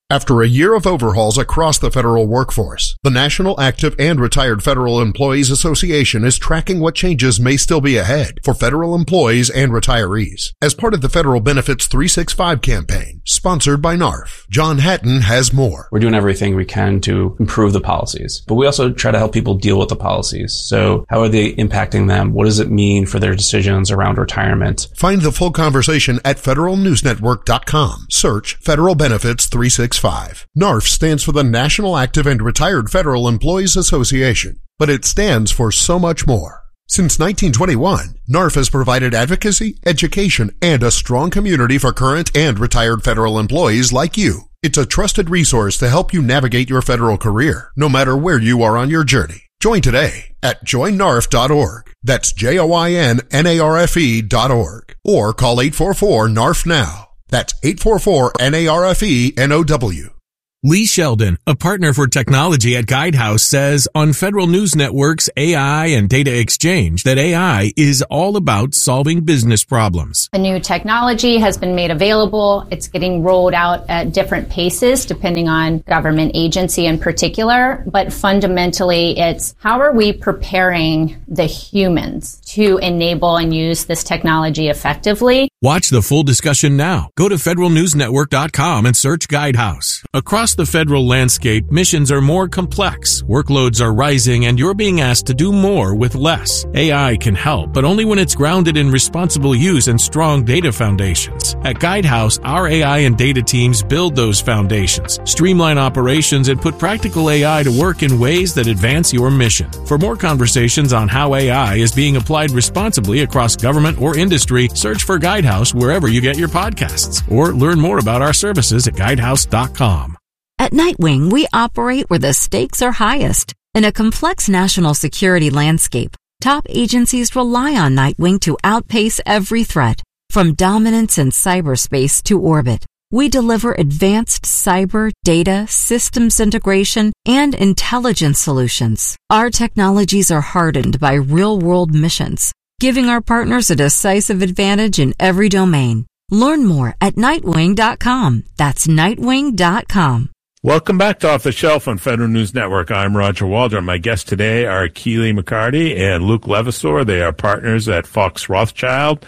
After a year of overhauls across the federal workforce, the National Active and Retired Federal Employees Association is tracking what changes may still be ahead for federal employees and retirees as part of the Federal Benefits three sixty-five campaign, sponsored by N A R F. John Hatton has more. We're doing everything we can to improve the policies, but we also try to help people deal with the policies. So how are they impacting them? What does it mean for their decisions around retirement? Find the full conversation at federal news network dot com. Search Federal Benefits three sixty-five. N A R F stands for the National Active and Retired Federal Employees Association, but it stands for so much more. Since nineteen twenty-one, N A R F has provided advocacy, education, and a strong community for current and retired federal employees like you. It's a trusted resource to help you navigate your federal career, no matter where you are on your journey. Join today at join N A R F dot org. That's J O I N N A R F E dot org. Or call eight four four N A R F now. That's eight four four N A R F E N O W. Lee Sheldon, a partner for technology at Guidehouse, says on Federal News Network's A I and Data Exchange that A I is all about solving business problems. The new technology has been made available. It's getting rolled out at different paces depending on government agency in particular. But fundamentally, it's how are we preparing the humans to enable and use this technology effectively? Watch the full discussion now. Go to federal news network dot com and search Guidehouse. Across the federal landscape, missions are more complex, workloads are rising, and you're being asked to do more with less. A I can help, but only when it's grounded in responsible use and strong data foundations. At Guidehouse, our A I and data teams build those foundations, streamline operations, and put practical A I to work in ways that advance your mission. For more conversations on how A I is being applied responsibly across government or industry, search for Guidehouse wherever you get your podcasts, or learn more about our services at guidehouse dot com. At Nightwing, we operate where the stakes are highest. In a complex national security landscape, top agencies rely on Nightwing to outpace every threat, from dominance in cyberspace to orbit. We deliver advanced cyber, data, systems integration, and intelligence solutions. Our technologies are hardened by real-world missions, giving our partners a decisive advantage in every domain. Learn more at nightwing dot com. That's nightwing dot com. Welcome back to Off the Shelf on Federal News Network. I'm Roger Waldron. My guests today are Keely McCarty and Luke Levasseur. They are partners at Fox Rothschild,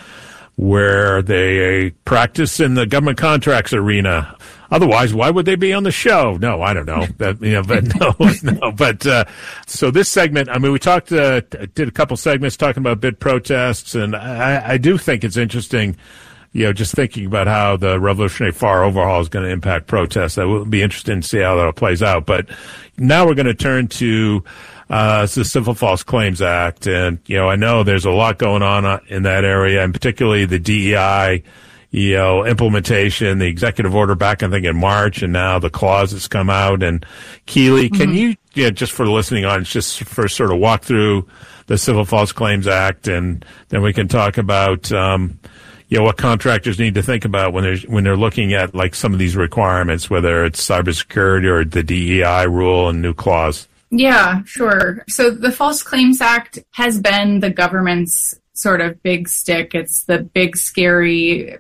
where they practice in the government contracts arena. Otherwise, why would they be on the show? No, I don't know. That, you know, but no, no. But uh, so this segment, I mean, we talked, uh, did a couple segments talking about bid protests, and I, I do think it's interesting. You know, just thinking about how the Revolutionary Far Overhaul is going to impact protests. That will be interesting to see how that plays out. But now we're going to turn to uh the Civil False Claims Act. And, you know, I know there's a lot going on in that area, and particularly the D E I, you know, implementation, the executive order back, I think, in March, and now the clause has come out. And Keely, can mm-hmm. you, you know, just for the listening audience, just for sort of walk through the Civil False Claims Act, and then we can talk about, um, you know, what contractors need to think about when they're when they're looking at like some of these requirements, whether it's cybersecurity or the D E I rule and new clause. Yeah, sure. So the False Claims Act has been the government's sort of big stick. It's the big, scary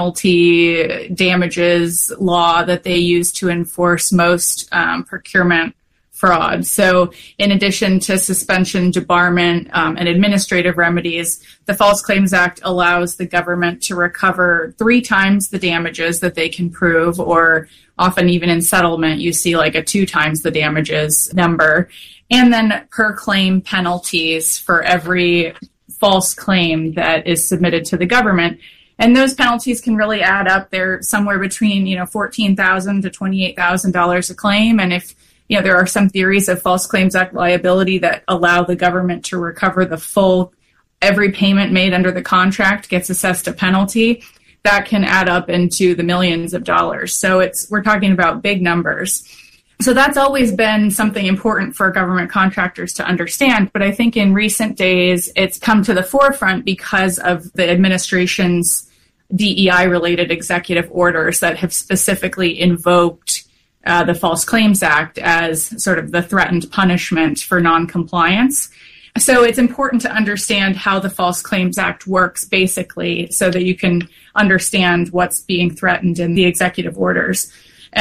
penalty damages law that they use to enforce most um, procurement fraud. So in addition to suspension, debarment, um, and administrative remedies, the False Claims Act allows the government to recover three times the damages that they can prove, or often even in settlement, you see like a two times the damages number, and then per claim penalties for every false claim that is submitted to the government. And those penalties can really add up. They're somewhere between, you know, fourteen thousand dollars to twenty-eight thousand dollars a claim. And if You know, there are some theories of False Claims Act liability that allow the government to recover the full, every payment made under the contract gets assessed a penalty. That can add up into the millions of dollars. So it's, we're talking about big numbers. So that's always been something important for government contractors to understand. But I think in recent days, it's come to the forefront because of the administration's D E I-related executive orders that have specifically invoked Uh, the False Claims Act as sort of the threatened punishment for noncompliance. So it's important to understand how the False Claims Act works basically so that you can understand what's being threatened in the executive orders. And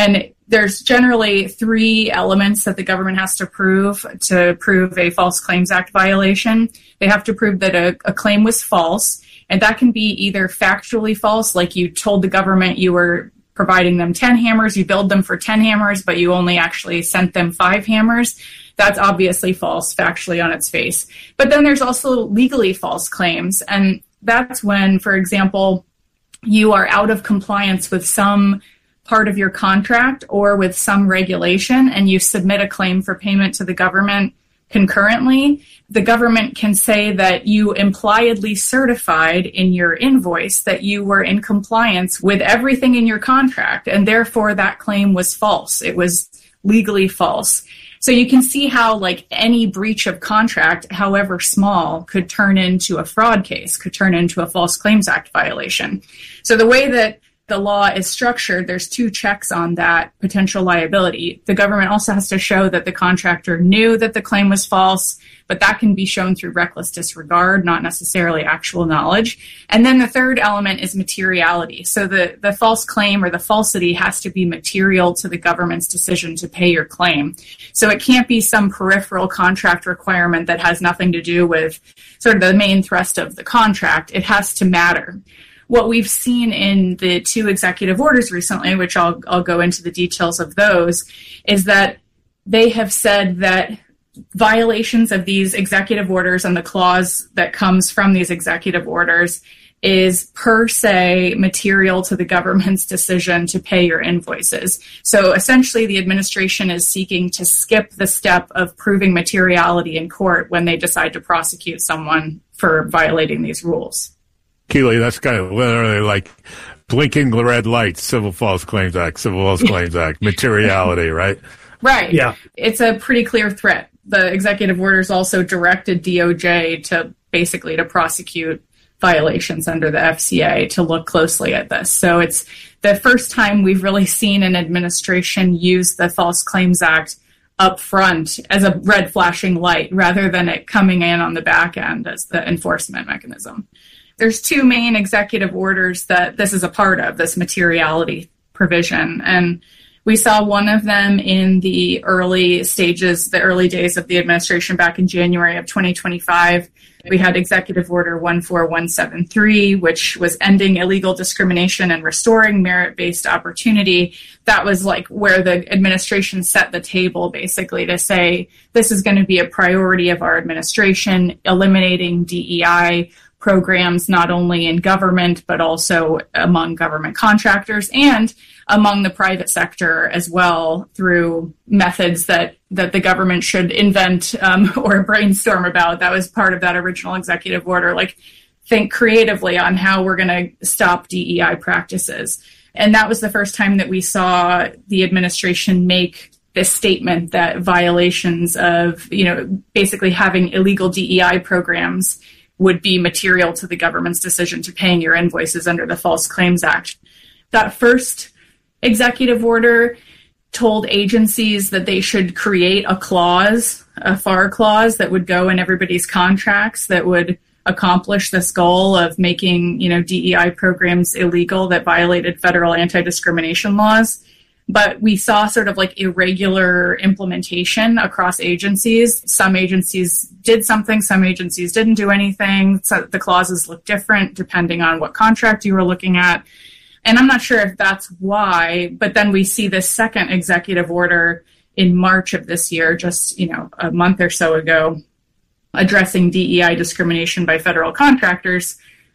There's generally three elements that the government has to prove to prove a False Claims Act violation. They have to prove that a, a claim was false, and that can be either factually false, like you told the government you were providing them ten hammers, you billed them for ten hammers, but you only actually sent them five hammers. That's obviously false, factually on its face. But then there's also legally false claims, and that's when, for example, you are out of compliance with some part of your contract or with some regulation, and you submit a claim for payment to the government concurrently. The government can say that you impliedly certified in your invoice that you were in compliance with everything in your contract, and therefore that claim was false. It was legally false. So you can see how, like, any breach of contract, however small, could turn into a fraud case, could turn into a False Claims Act violation. So the way that the law is structured, there's two checks on that potential liability. The government also has to show that the contractor knew that the claim was false, but that can be shown through reckless disregard, not necessarily actual knowledge. And then the third element is materiality. So the, the false claim or the falsity has to be material to the government's decision to pay your claim. So it can't be some peripheral contract requirement that has nothing to do with sort of the main thrust of the contract. It has to matter. What we've seen in the two executive orders recently, which I'll, I'll go into the details of those, is that they have said that violations of these executive orders and the clause that comes from these executive orders is per se material to the government's decision to pay your invoices. So essentially, the administration is seeking to skip the step of proving materiality in court when they decide to prosecute someone for violating these rules. Keely, that's kind of literally like blinking red lights, Civil False Claims Act, Civil False Claims Act, materiality, right? Right. Yeah. It's a pretty clear threat. The executive orders also directed D O J to basically to prosecute violations under the F C A to look closely at this. So it's the first time we've really seen an administration use the False Claims Act up front as a red flashing light rather than it coming in on the back end as the enforcement mechanism. There's two main executive orders that this is a part of, this materiality provision. And we saw one of them in the early stages, the early days of the administration back in January of twenty twenty-five. We had Executive Order one four one seven three, which was ending illegal discrimination and restoring merit-based opportunity. That was like where the administration set the table basically to say, this is going to be a priority of our administration, eliminating D E I programs not only in government, but also among government contractors and among the private sector as well through methods that, that the government should invent um, or brainstorm about. That was part of that original executive order. Like, think creatively on how we're going to stop D E I practices. And that was the first time that we saw the administration make this statement that violations of, you know, basically having illegal D E I programs would be material to the government's decision to paying your invoices under the False Claims Act. That first executive order told agencies that they should create a clause, a F A R clause that would go in everybody's contracts that would accomplish this goal of making, you know, D E I programs illegal that violated federal anti-discrimination laws. But we saw sort of like irregular implementation across agencies. Some agencies did something, some agencies didn't do anything. So the clauses look different depending on what contract you were looking at. And I'm not sure if that's why, but then we see this second executive order in March of this year, just, you know, a month or so ago, addressing D E I discrimination by federal contractors.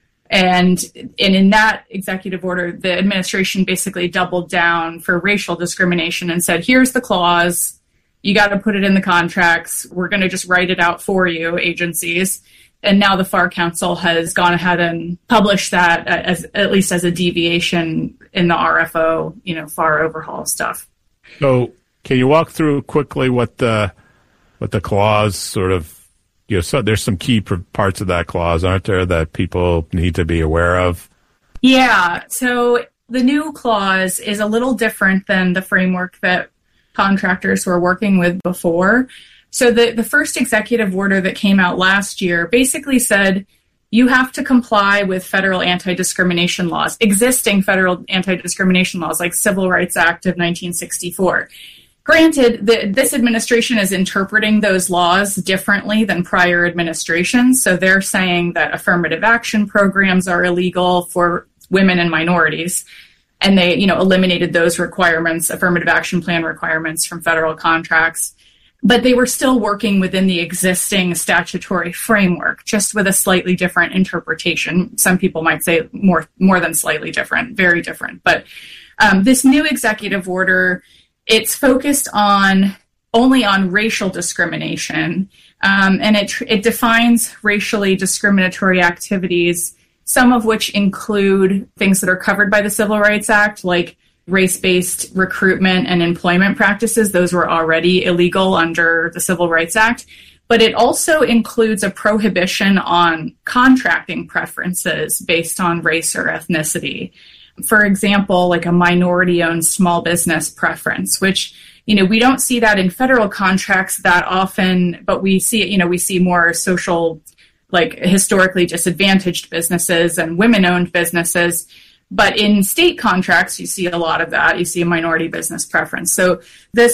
And, and in that executive order, the administration basically doubled down for racial discrimination and said, here's the clause, you got to put it in the contracts, we're going to just write it out for you, agencies. And now the F A R Council has gone ahead and published that as at least as a deviation in the R F O, you know, F A R overhaul stuff. So can you walk through quickly what the what the clause sort of, you know, so there's some key pr- parts of that clause, aren't there, that people need to be aware of? Yeah. So the new clause is a little different than the framework that contractors were working with before. So the, the first executive order that came out last year basically said you have to comply with federal anti-discrimination laws, existing federal anti-discrimination laws like Civil Rights Act of nineteen sixty-four. Granted, the, this administration is interpreting those laws differently than prior administrations. So they're saying that affirmative action programs are illegal for women and minorities. And they, you know, eliminated those requirements, affirmative action plan requirements from federal contracts. But they were still working within the existing statutory framework, just with a slightly different interpretation. Some people might say more, more than slightly different, very different. But um, this new executive order, it's focused on only on racial discrimination, um, and it it defines racially discriminatory activities, some of which include things that are covered by the Civil Rights Act, like race-based recruitment and employment practices. Those were already illegal under the Civil Rights Act. But it also includes a prohibition on contracting preferences based on race or ethnicity. For example, like a minority-owned small business preference, which, you know, we don't see that in federal contracts that often, but we see, you know, we see more social, like historically disadvantaged businesses and women-owned businesses. But in state contracts, you see a lot of that. You see a minority business preference. So this